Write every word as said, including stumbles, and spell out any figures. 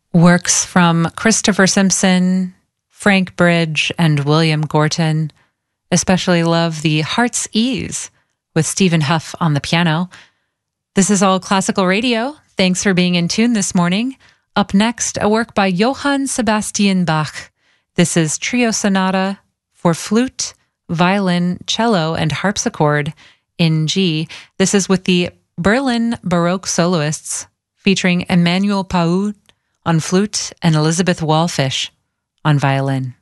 Works from Christopher Simpson, Frank Bridge, and William Gorton. Especially love the Heart's Ease with Stephen Huff on the piano. This is All Classical Radio. Thanks for being in tune this morning. Up next, a work by Johann Sebastian Bach. This is Trio Sonata for flute, violin, cello, and harpsichord in G. This is with the Berlin Baroque Soloists, featuring Emmanuel Paoud on flute and Elizabeth Wallfish on violin.